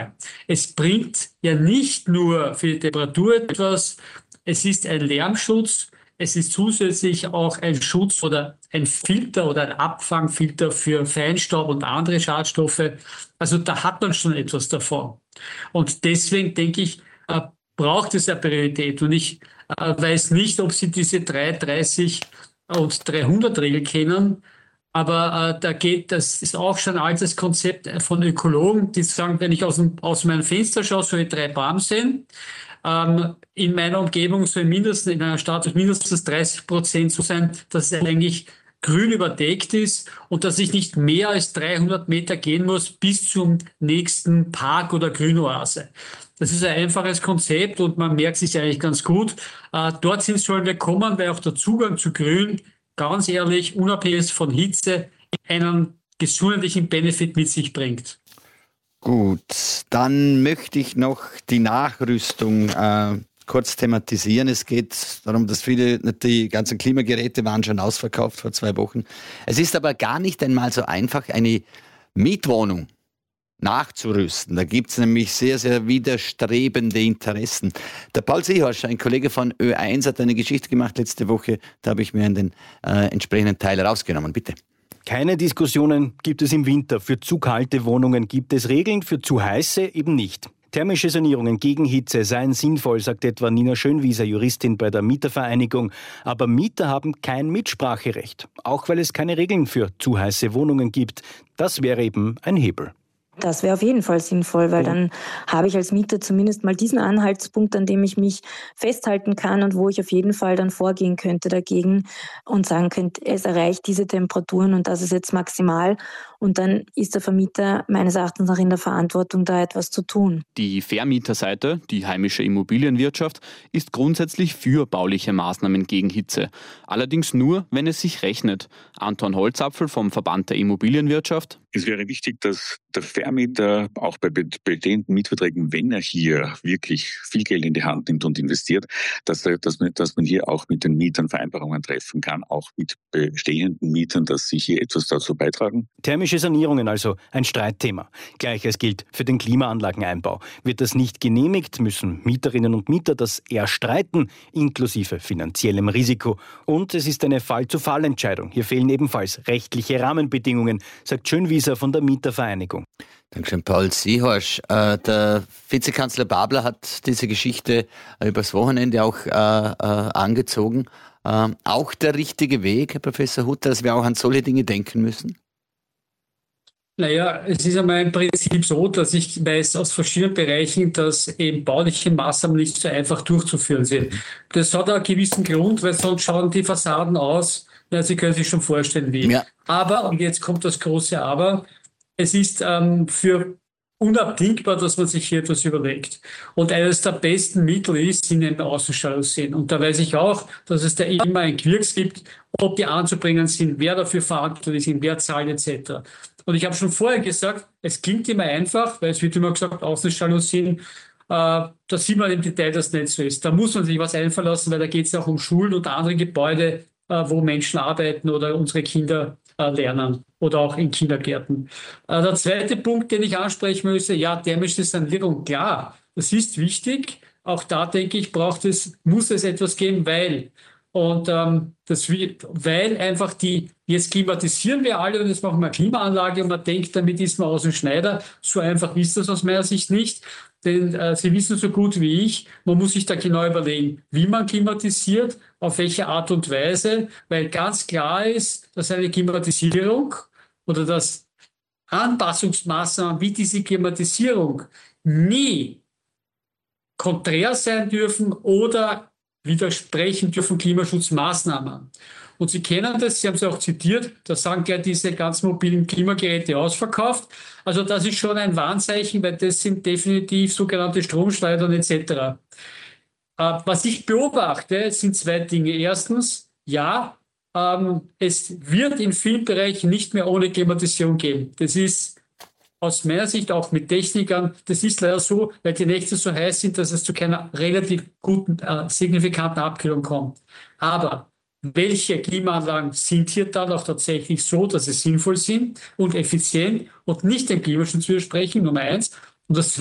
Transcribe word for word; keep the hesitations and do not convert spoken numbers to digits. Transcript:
einmal, es bringt ja nicht nur für die Temperatur etwas, es ist ein Lärmschutz, es ist zusätzlich auch ein Schutz oder ein Filter oder ein Abfangfilter für Feinstaub und andere Schadstoffe. Also da hat man schon etwas davon. Und deswegen denke ich, äh, braucht es eine Priorität. Und ich äh, weiß nicht, ob Sie diese drei dreißig und dreihundert Regel kennen. Aber äh, da geht, das ist auch schon ein altes Konzept von Ökologen, die sagen, wenn ich aus, dem, aus meinem Fenster schaue, soll ich drei Baum sehen. Ähm, in meiner Umgebung soll mindestens, in einer Stadt mindestens dreißig Prozent so sein, dass es eigentlich grün überdeckt ist und dass ich nicht mehr als dreihundert Meter gehen muss bis zum nächsten Park oder Grünoase. Das ist ein einfaches Konzept und man merkt es sich eigentlich ganz gut. Äh, dorthin sollen wir kommen, weil auch der Zugang zu Grün, ganz ehrlich, unabhängig von Hitze, einen gesundheitlichen Benefit mit sich bringt. Gut, dann möchte ich noch die Nachrüstung äh, kurz thematisieren. Es geht darum, dass viele, die ganzen Klimageräte waren schon ausverkauft vor zwei Wochen. Es ist aber gar nicht einmal so einfach, eine Mietwohnung nachzurüsten. Da gibt es nämlich sehr, sehr widerstrebende Interessen. Der Paul Seehorsch, ein Kollege von Ö eins, hat eine Geschichte gemacht letzte Woche. Da habe ich mir den äh, entsprechenden Teil rausgenommen. Bitte. Keine Diskussionen gibt es im Winter. Für zu kalte Wohnungen gibt es Regeln, für zu heiße eben nicht. Thermische Sanierungen gegen Hitze seien sinnvoll, sagt etwa Nina Schönwieser, Juristin bei der Mietervereinigung. Aber Mieter haben kein Mitspracherecht, auch weil es keine Regeln für zu heiße Wohnungen gibt. Das wäre eben ein Hebel. Das wäre auf jeden Fall sinnvoll, weil dann habe ich als Mieter zumindest mal diesen Anhaltspunkt, an dem ich mich festhalten kann und wo ich auf jeden Fall dann vorgehen könnte dagegen und sagen könnte, es erreicht diese Temperaturen und das ist jetzt maximal. Und dann ist der Vermieter meines Erachtens noch in der Verantwortung, da etwas zu tun. Die Vermieterseite, die heimische Immobilienwirtschaft, ist grundsätzlich für bauliche Maßnahmen gegen Hitze. Allerdings nur, wenn es sich rechnet. Anton Holzapfel vom Verband der Immobilienwirtschaft. Es wäre wichtig, dass der Vermieter auch bei bestehenden Mietverträgen, wenn er hier wirklich viel Geld in die Hand nimmt und investiert, dass, er, dass, man, dass man hier auch mit den Mietern Vereinbarungen treffen kann, auch mit bestehenden Mietern, dass sie hier etwas dazu beitragen. Thermische Sanierungen also ein Streitthema. Gleiches gilt für den Klimaanlageneinbau. Wird das nicht genehmigt, müssen Mieterinnen und Mieter das erstreiten, inklusive finanziellem Risiko. Und es ist eine Fall-zu-Fall-Entscheidung. Hier fehlen ebenfalls rechtliche Rahmenbedingungen, sagt Schönwieser von der Mietervereinigung. Dankeschön, Paul Seehorsch. Äh, der Vizekanzler Babler hat diese Geschichte äh, übers Wochenende auch äh, äh, angezogen. Äh, auch der richtige Weg, Herr Professor Hutter, dass wir auch an solche Dinge denken müssen? Naja, es ist einmal im Prinzip so, dass ich weiß aus verschiedenen Bereichen, dass eben bauliche Maßnahmen nicht so einfach durchzuführen sind. Das hat einen gewissen Grund, weil sonst schauen die Fassaden aus, na, Sie können sich schon vorstellen, wie. Ja. Aber, und jetzt kommt das große Aber, es ist ähm, für unabdingbar, dass man sich hier etwas überlegt. Und eines der besten Mittel ist, sind eben Außenjalousien. Und da weiß ich auch, dass es da immer ein Quirks gibt, ob die anzubringen sind, wer dafür verantwortlich ist, wer zahlt et cetera. Und ich habe schon vorher gesagt, es klingt immer einfach, weil es wird immer gesagt, Außenjalousien, äh, da sieht man im Detail, dass es nicht so ist. Da muss man sich was einfallen lassen, weil da geht es ja auch um Schulen und andere Gebäude, äh, wo Menschen arbeiten oder unsere Kinder äh, lernen oder auch in Kindergärten. Äh, der zweite Punkt, den ich ansprechen müsste, ja, thermische Sanierung, klar, das ist wichtig. Auch da, denke ich, braucht es, muss es etwas geben, weil Und ähm, das wird, weil einfach die, jetzt klimatisieren wir alle und jetzt machen wir eine Klimaanlage und man denkt, damit ist man aus dem Schneider. So einfach ist das aus meiner Sicht nicht. Denn äh, Sie wissen so gut wie ich, man muss sich da genau überlegen, wie man klimatisiert, auf welche Art und Weise, weil ganz klar ist, dass eine Klimatisierung oder dass Anpassungsmaßnahmen wie diese Klimatisierung nie konträr sein dürfen oder widersprechen dürfen Klimaschutzmaßnahmen. Und Sie kennen das, Sie haben es auch zitiert, da sagen gleich diese ganz mobilen Klimageräte ausverkauft. Also das ist schon ein Warnzeichen, weil das sind definitiv sogenannte Stromschneidern et cetera. Äh, was ich beobachte, sind zwei Dinge. Erstens, ja, ähm, es wird in vielen Bereichen nicht mehr ohne Klimatisierung gehen. Das ist aus meiner Sicht auch mit Technikern, das ist leider so, weil die Nächte so heiß sind, dass es zu keiner relativ guten, äh, signifikanten Abkühlung kommt. Aber welche Klimaanlagen sind hier dann auch tatsächlich so, dass sie sinnvoll sind und effizient und nicht dem Klimaschutz widersprechen, Nummer eins. Und das